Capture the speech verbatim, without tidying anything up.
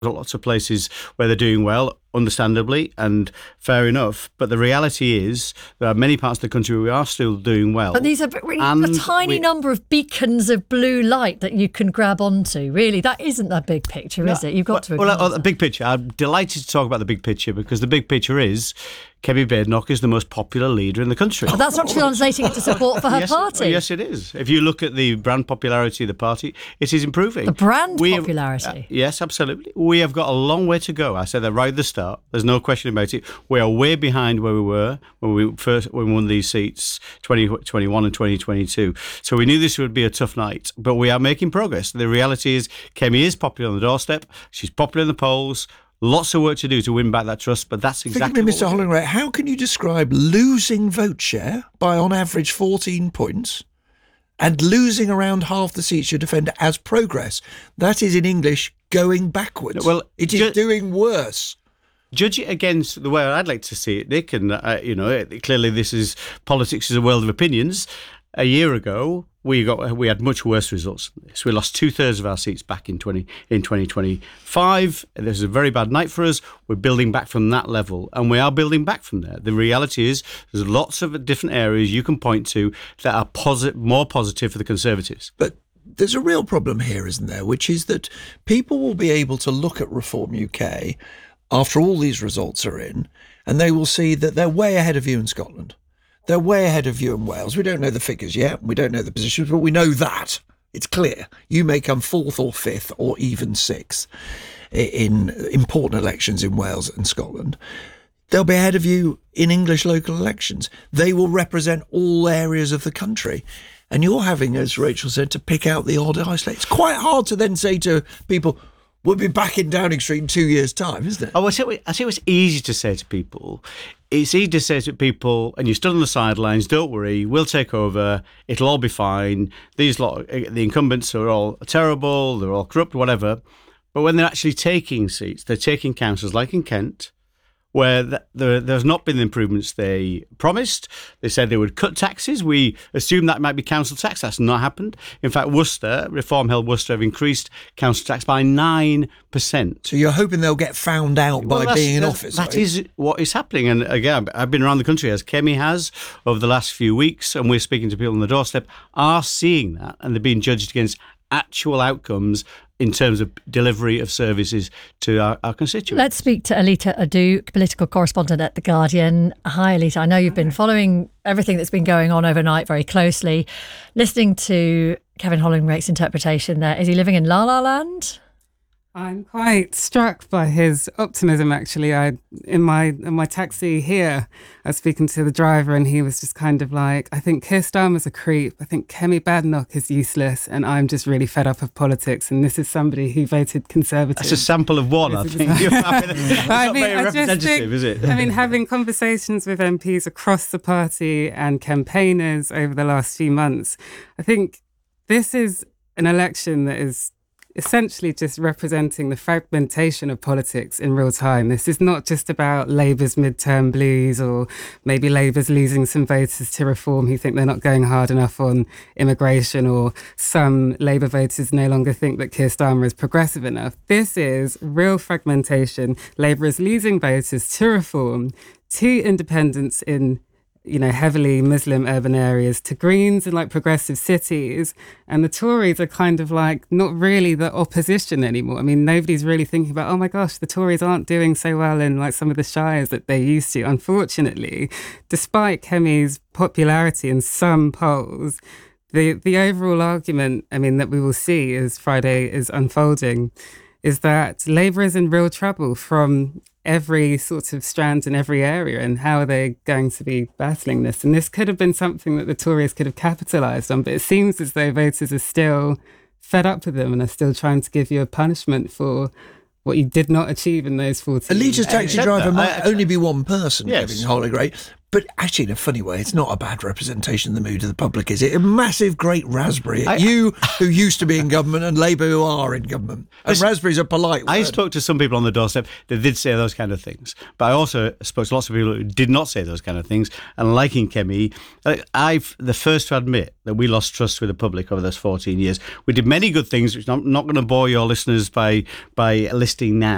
lots of places where they're doing well, understandably, and fair enough. But the reality is there are many parts of the country where we are still doing well. But these are really a tiny we, number of beacons of blue light that you can grab onto. Really, that isn't the big picture, no, is it? You've got well, to Well, the big picture. I'm delighted to talk about the big picture because the big picture is Kemi Badenoch is the most popular leader in the country. Well, that's not translating into support for her yes, party. Well, yes, it is. If you look at the brand popularity of the party, it is improving. The brand we popularity? Have, uh, yes, absolutely. We have got a long way to go. I said that right at the start. There's no question about it. We are way behind where we were when we first when we won these seats, twenty twenty-one and twenty twenty-two. So we knew this would be a tough night, but we are making progress. The reality is Kemi is popular on the doorstep. She's popular in the polls. Lots of work to do to win back that trust, but that's exactly Forgive me, Mister Hollingray, how can you describe losing vote share by on average fourteen points and losing around half the seats you defend as progress? That is, in English, going backwards. Well, it is ju- doing worse. Judge it against the way I'd like to see it, Nick, and, uh, you know, clearly this is, politics is a world of opinions. A year ago, we got we had much worse results than this. We lost two thirds of our seats back in twenty in twenty twenty-five. This is a very bad night for us. We're building back from that level, and we are building back from there. The reality is, there's lots of different areas you can point to that are posit- more positive for the Conservatives. But there's a real problem here, isn't there? Which is that people will be able to look at Reform U K after all these results are in, and they will see that they're way ahead of you in Scotland. They're way ahead of you in Wales. We don't know the figures yet. We don't know the positions, but we know that. It's clear. You may come fourth or fifth or even sixth in important elections in Wales and Scotland. They'll be ahead of you in English local elections. They will represent all areas of the country. And you're having, as Rachel said, to pick out the odd isolate. It's quite hard to then say to people, we'll be back in Downing Street in two years' time, isn't it? Oh, I say, I say it's easy to say to people. It's easy to say to people, and you stood on the sidelines, don't worry, we'll take over, it'll all be fine. These lot, the incumbents are all terrible, they're all corrupt, whatever. But when they're actually taking seats, they're taking councils like in Kent, where the, the, there's not been the improvements they promised. They said they would cut taxes. We assumed that might be council tax. That's not happened. In fact, Worcester, Reform Hill Worcester, have increased council tax by nine percent. So you're hoping they'll get found out well, by being in office? That is what is happening. And again, I've been around the country, as Kemi has, over the last few weeks, and we're speaking to people on the doorstep, are seeing that, and they're being judged against actual outcomes in terms of delivery of services to our, our constituents. Let's speak to Alita Adu, political correspondent at The Guardian. Hi, Alita. I know you've been following everything that's been going on overnight very closely. Listening to Kevin Hollingray's interpretation there, is he living in La La Land? I'm quite struck by his optimism, actually. I in my in my taxi here, I was speaking to the driver and he was just kind of like, I think Keir Starmer's a creep. I think Kemi Badenoch is useless and I'm just really fed up of politics. And this is somebody who voted Conservative. That's a sample of one, I think. It's I not mean, very I just representative, think, is it? I mean, having conversations with M Ps across the party and campaigners over the last few months, I think this is an election that is essentially just representing the fragmentation of politics in real time. This is not just about Labour's midterm blues or maybe Labour's losing some voters to Reform who think they're not going hard enough on immigration, or some Labour voters no longer think that Keir Starmer is progressive enough. This is real fragmentation. Labour is losing voters to Reform, to independents in you know, heavily Muslim urban areas, to Greens in like progressive cities. And the Tories are kind of like not really the opposition anymore. I mean, nobody's really thinking about, oh my gosh, the Tories aren't doing so well in like some of the shires that they used to. Unfortunately, despite Kemi's popularity in some polls, the, the overall argument, I mean, that we will see as Friday is unfolding is that Labour is in real trouble from every sort of strand in every area, and how are they going to be battling this? And this could have been something that the Tories could have capitalised on, but it seems as though voters are still fed up with them and are still trying to give you a punishment for what you did not achieve in those fourteen years. Alita's taxi driver that. might I, I, only be one person, yes. Kevin Hollingray, but actually in a funny way, it's not a bad representation of the mood of the public, is it? A massive, great raspberry at I, you who used to be in government and Labour who are in government. And raspberry's a polite word. I spoke to some people on the doorstep that did say those kind of things, but I also spoke to lots of people who did not say those kind of things. And liking Kemi, I've the first to admit that we lost trust with the public over those fourteen years. We did many good things, which I'm not going to bore your listeners by by listing now.